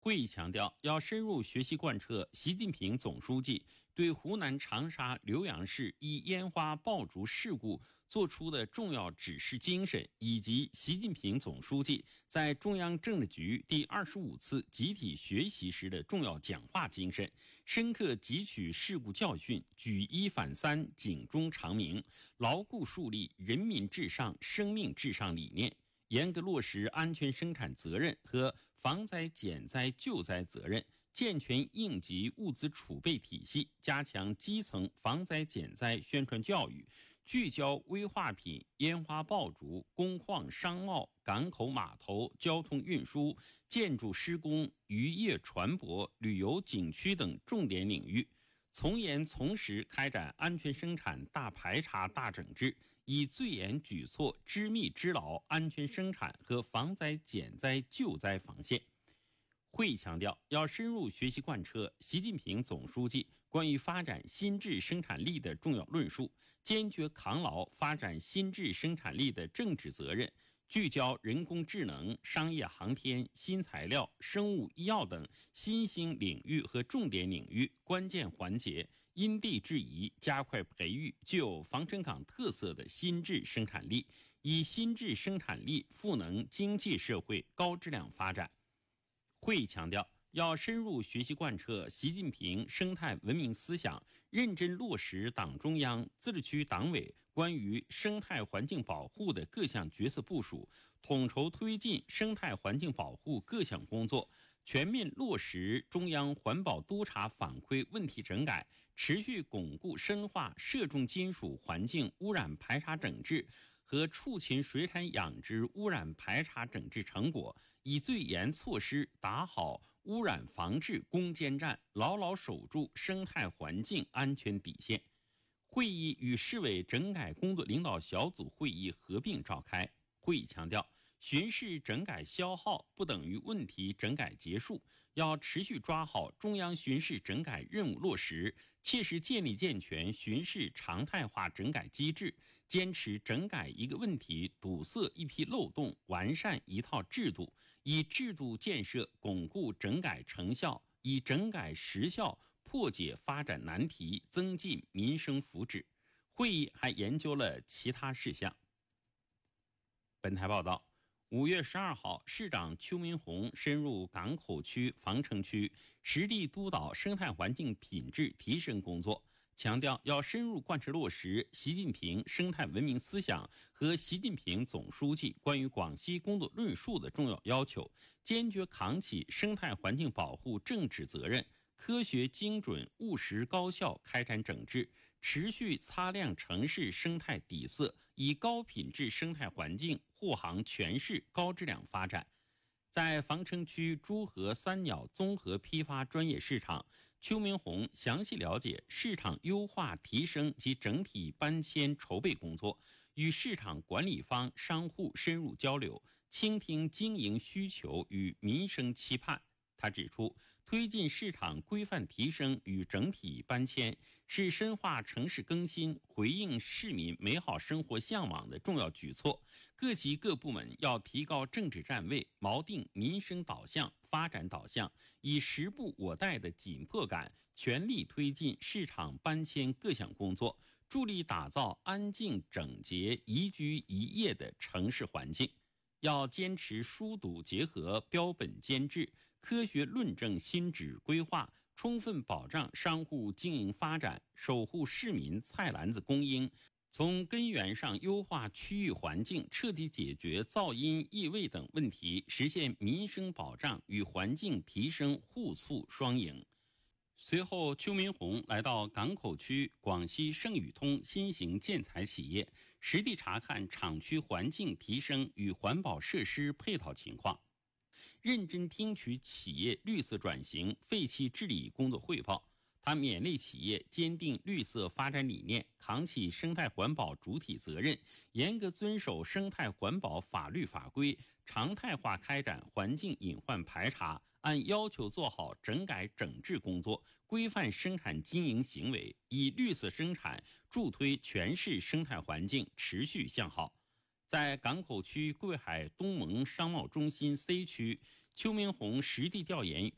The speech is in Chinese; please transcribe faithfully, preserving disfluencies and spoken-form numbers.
会议强调，要深入学习贯彻习近平总书记对湖南长沙浏阳市一烟花爆竹事故作出的重要指示精神，以及习近平总书记在中央政治局第二十五次集体学习时的重要讲话精神，深刻汲取事故教训，举一反三，警钟长鸣，牢固树立人民至上、生命至上理念，严格落实安全生产责任和防灾减灾救灾责任，健全应急物资储备体系，加强基层防灾减灾宣传教育，聚焦危化品、烟花爆竹、工矿商贸、港口码头、交通运输、建筑施工、渔业船舶、旅游景区等重点领域，从严从实开展安全生产大排查大整治，以最严举措织密织牢安全生产和防灾减灾救灾防线。会议强调，要深入学习贯彻习近平总书记关于发展新质生产力的重要论述，坚决扛牢发展新质生产力的政治责任，聚焦人工智能、商业航天、新材料、生物医药等新兴领域和重点领域关键环节，因地制宜加快培育具有防尘港特色的新质生产力，以新质生产力赋能经济社会高质量发展。会议强调，要深入学习贯彻习近平生态文明思想，认真落实党中央、自治区党委关于生态环境保护的各项决策部署，统筹推进生态环境保护各项工作，全面落实中央环保督查反馈问题整改，持续巩固深化涉重金属环境污染排查整治和畜禽水产养殖污染排查整治成果，以最严措施打好污染防治攻坚战，牢牢守住生态环境安全底线。会议与市委整改工作领导小组会议合并召开。会议强调，巡视整改消耗不等于问题整改结束，要持续抓好中央巡视整改任务落实，切实建立健全巡视常态化整改机制，坚持整改一个问题堵塞一批漏洞，完善一套制度，以制度建设巩固整改成效，以整改实效破解发展难题，增进民生福祉。会议还研究了其他事项。本台报道，五月十二号，市长邱明红深入港口区、防城区，实地督导生态环境品质提升工作，强调要深入贯彻落实习近平生态文明思想和习近平总书记关于广西工作论述的重要要求，坚决扛起生态环境保护政治责任，科学精准、务实高效开展整治，持续擦亮城市生态底色，以高品质生态环境护航全市高质量发展。在防城区诸河三鸟综合批发专业市场，邱明红详细了解市场优化提升及整体搬迁筹备工作，与市场管理方、商户深入交流，倾听经营需求与民生期盼。他指出，推进市场规范提升与整体搬迁是深化城市更新、回应市民美好生活向往的重要举措。各级各部门要提高政治站位，锚定民生导向、发展导向，以时不我待的紧迫感，全力推进市场搬迁各项工作，助力打造安静整洁、宜居宜业的城市环境。要坚持疏堵结合、标本兼治，科学论证新址规划，充分保障商户经营发展，守护市民菜篮子供应，从根源上优化区域环境，彻底解决噪音、异味等问题，实现民生保障与环境提升互促双赢。随后，邱明红来到港口区广西盛宇通新型建材企业，实地查看厂区环境提升与环保设施配套情况，认真听取企业绿色转型、废气治理工作汇报。他勉励企业坚定绿色发展理念，扛起生态环保主体责任，严格遵守生态环保法律法规，常态化开展环境隐患排查，按要求做好整改整治工作，规范生产经营行为，以绿色生产助推全市生态环境持续向好。在港口区桂海东盟商贸中心 C 区，邱明红实地调研